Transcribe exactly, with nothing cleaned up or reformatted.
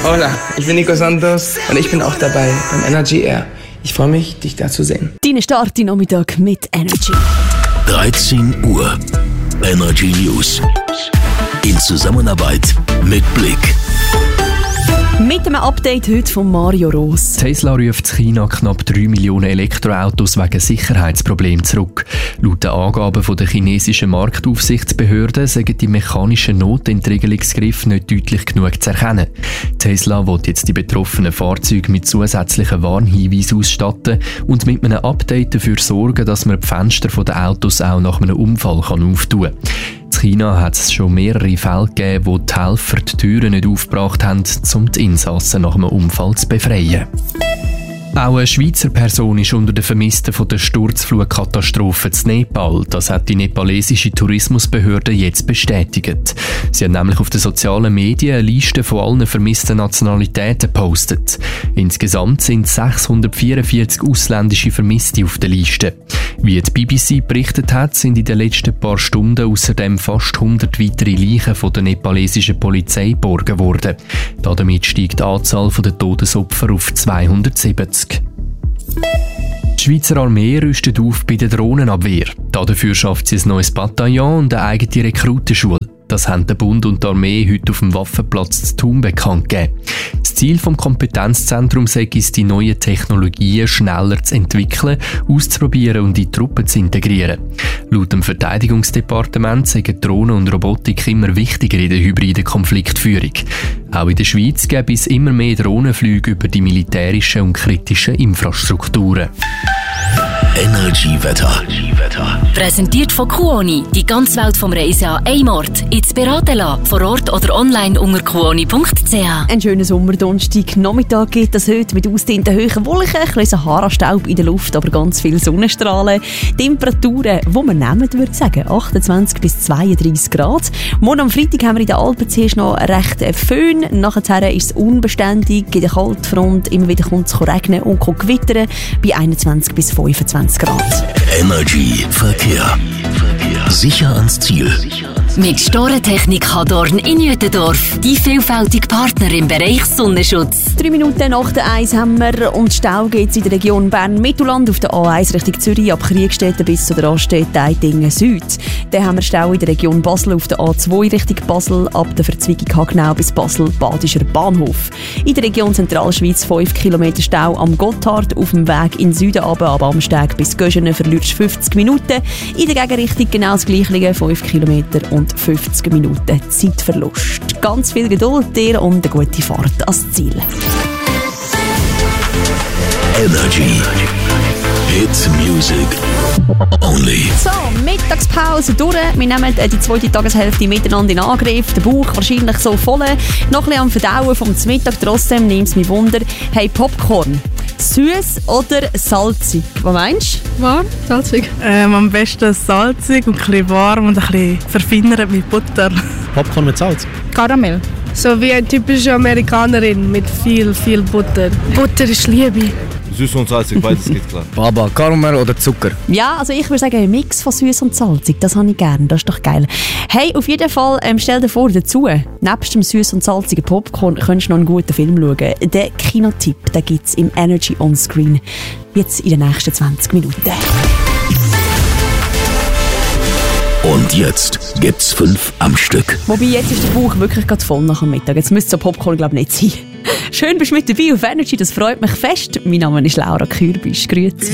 Hola, ich bin Nico Santos und ich bin auch dabei beim Energy Air. Ich freue mich, dich da zu sehen. Deine Start in Nachmittag mit Energy. dreizehn Uhr. Energy News. In Zusammenarbeit mit Blick. Mit einem Update heute von Mario Roos. Tesla ruft in China knapp drei Millionen Elektroautos wegen Sicherheitsproblemen zurück. Laut den Angaben der chinesischen Marktaufsichtsbehörde sagen die mechanischen Notentriegelungsgriffe nicht deutlich genug zu erkennen. Tesla will jetzt die betroffenen Fahrzeuge mit zusätzlichen Warnhinweisen ausstatten und mit einem Update dafür sorgen, dass man die Fenster der Autos auch nach einem Unfall auftun kann. In China hat es schon mehrere Fälle gegeben, wo die Helfer die Türen nicht aufgebracht haben, um die Insassen nach einem Unfall zu befreien. Auch eine Schweizer Person ist unter den Vermissten von der Sturzflutkatastrophe in Nepal. Das hat die nepalesische Tourismusbehörde jetzt bestätigt. Sie hat nämlich auf den sozialen Medien eine Liste von allen vermissten Nationalitäten gepostet. Insgesamt sind sechshundertvierundvierzig ausländische Vermisste auf der Liste. Wie die B B C berichtet hat, sind in den letzten paar Stunden außerdem fast hundert weitere Leichen von der nepalesischen Polizei geborgen worden. Damit steigt die Anzahl der Todesopfer auf zweihundertsiebzig. Die Schweizer Armee rüstet auf bei der Drohnenabwehr. Dafür schafft sie ein neues Bataillon und eine eigene Rekrutenschule. Das haben der Bund und die Armee heute auf dem Waffenplatz zu Thun bekannt gegeben. Das Ziel des Kompetenzzentrums sei es, die neuen Technologien schneller zu entwickeln, auszuprobieren und in die Truppen zu integrieren. Laut dem Verteidigungsdepartement seien Drohnen und Robotik immer wichtiger in der hybriden Konfliktführung. Auch in der Schweiz gäbe es immer mehr Drohnenflüge über die militärischen und kritischen Infrastrukturen. Energy-Wetter. Präsentiert von Kuoni. Die ganze Welt vom Reisen an einem Ort. Jetzt beraten lassen. Vor Ort oder online unter kuoni punkt c h. Ein schöner Sommerdonnerstag. Nachmittag geht das heute mit ausdehnten hohen Wolken, ein bisschen Sahara-Staub in der Luft, aber ganz viele Sonnenstrahlen. Temperaturen, die wir nehmen, würde ich sagen, achtundzwanzig bis zweiunddreissig Grad. Morgen am Freitag haben wir in den Alpen zuerst noch recht Föhn. Nachher ist es unbeständig, in der Kaltfront. Immer wieder kommt es regnen und gewittern bei einundzwanzig bis fünfundzwanzig Grad. Energy Verkehr. Sicher ans Ziel. Mit Storentechnik Hadorn in Jütendorf. Die vielfältige Partner im Bereich Sonnenschutz. Drei Minuten nach der eins haben wir und Stau geht es in der Region Bern-Mittelland auf der A eins Richtung Zürich ab Kriegstetten bis zu der Raststätte Eidingen Süd. Dann haben wir Stau in der Region Basel auf der A zwei Richtung Basel ab der Verzweigung Hagnau bis Basel-Badischer Bahnhof. In der Region Zentralschweiz fünf Kilometer Stau am Gotthard auf dem Weg in den Süden runter, ab Amsteg bis Göschenen verlierst fünfzig Minuten. In der Gegenrichtung genau das Gleiche, fünf Kilometer und fünfzig Minuten Zeitverlust. Ganz viel Geduld dir und eine gute Fahrt ans Ziel. Energy. Hit Music. Only. So, Mittagspause durch. Wir nehmen die zweite Tageshälfte miteinander in Angriff. Der Bauch wahrscheinlich so voll. Noch ein bisschen am Verdauen vom Mittag. Trotzdem nimmt es mich Wunder. Hey, Popcorn. Süß oder salzig? Was meinst du? Warm, salzig. Ähm, am besten salzig und ein bisschen warm und ein bisschen verfeinert mit Butter. Popcorn mit Salz. Karamell. So wie eine typische Amerikanerin mit viel, viel Butter. Butter ist Liebe. Süß und salzig, beides geht klar. Baba, Karamell oder Zucker? Ja, also ich würde sagen, ein Mix von süß und salzig, das habe ich gerne, das ist doch geil. Hey, auf jeden Fall, ähm, stell dir vor, dazu, nebst dem süß und salzigen Popcorn, könntest du noch einen guten Film schauen. Den Kinotipp, den gibt es im Energy On Screen. Jetzt in den nächsten zwanzig Minuten. Und jetzt gibt's fünf am Stück. Wobei, jetzt ist der Bauch wirklich gerade voll nach dem Mittag. Jetzt müsste so Popcorn, glaube ich, nicht sein. Schön, bist du mit dabei auf Energy, das freut mich fest. Mein Name ist Laura Kürbisch. Grüezi.